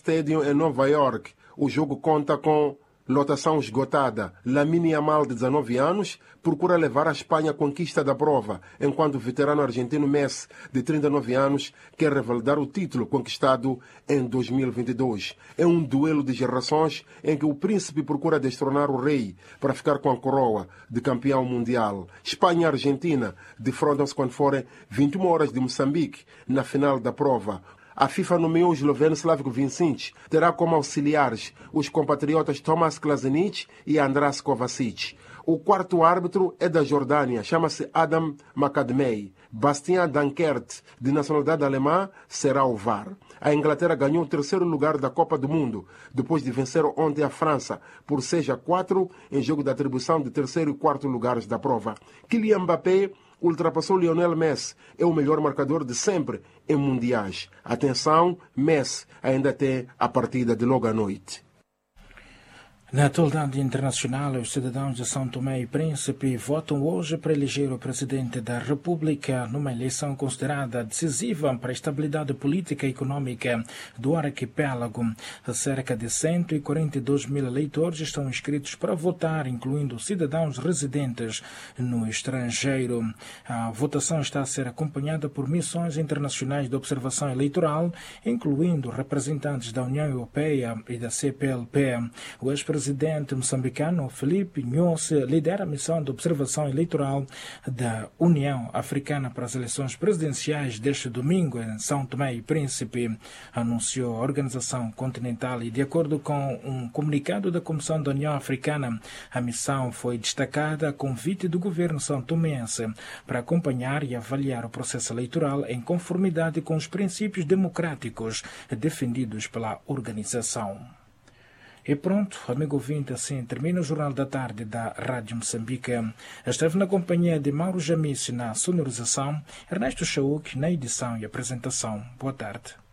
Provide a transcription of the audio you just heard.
Stadium em Nova York. O jogo conta com lotação esgotada. Lamine Yamal, de 19 anos, procura levar a Espanha à conquista da prova, enquanto o veterano argentino Messi, de 39 anos, quer revalidar o título conquistado em 2022. É um duelo de gerações em que o príncipe procura destronar o rei para ficar com a coroa de campeão mundial. Espanha e Argentina defrontam-se quando forem 21 horas de Moçambique, na final da prova. A FIFA nomeou o esloveno Slavko Vincic. Terá como auxiliares os compatriotas Tomas Klasenic e Andras Kovacic. O quarto árbitro é da Jordânia, chama-se Adam Makadmei. Bastien Dankert, de nacionalidade alemã, será o VAR. A Inglaterra ganhou o terceiro lugar da Copa do Mundo, depois de vencer ontem a França por 6-4 em jogo de atribuição de terceiro e quarto lugares da prova. Kylian Mbappé ultrapassou Lionel Messi, é o melhor marcador de sempre em mundiais. Atenção, Messi ainda tem a partida de logo à noite. Na atualidade internacional, os cidadãos de São Tomé e Príncipe votam hoje para eleger o presidente da República numa eleição considerada decisiva para a estabilidade política e econômica do arquipélago. Cerca de 142 mil eleitores estão inscritos para votar, incluindo cidadãos residentes no estrangeiro. A votação está a ser acompanhada por missões internacionais de observação eleitoral, incluindo representantes da União Europeia e da CPLP. O ex-presidente moçambicano Filipe Nyusi lidera a missão de observação eleitoral da União Africana para as eleições presidenciais deste domingo em São Tomé e Príncipe, anunciou a Organização Continental, e de acordo com um comunicado da Comissão da União Africana, a missão foi destacada a convite do governo são-tomense para acompanhar e avaliar o processo eleitoral em conformidade com os princípios democráticos defendidos pela organização. E pronto, amigo ouvinte, assim termina o Jornal da Tarde da Rádio Moçambique. Esteve na companhia de Mauro Jamice na sonorização, Ernesto Chauk na edição e apresentação. Boa tarde.